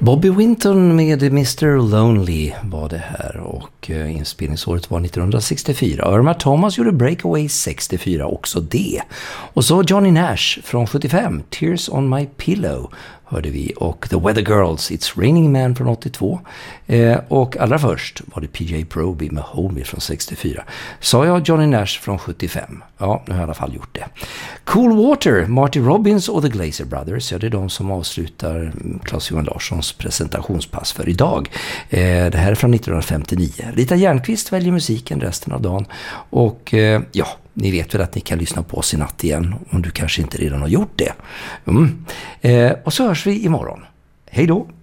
Bobby Winton med Mr. Lonely var det här, och inspelningsåret var 1964. Irma Thomas gjorde Breakaway 64 också det. Och så Johnny Nash från 75, Tears on My Pillow hörde vi, och The Weather Girls, It's Raining Man från 82. Och allra först var det PJ Proby med Hold Me från 64. Sa jag Johnny Nash från 75? Ja, nu har jag i alla fall gjort det. Cool Water, Marty Robbins och The Glazer Brothers. Ja, det är de som avslutar Claes-Johan Larssons presentationspass för idag. Det här är från 1959. Rita Järnqvist väljer musiken resten av dagen. Och ja, ni vet väl att ni kan lyssna på oss i natt igen om du kanske inte redan har gjort det. Och så hörs vi imorgon. Hej då!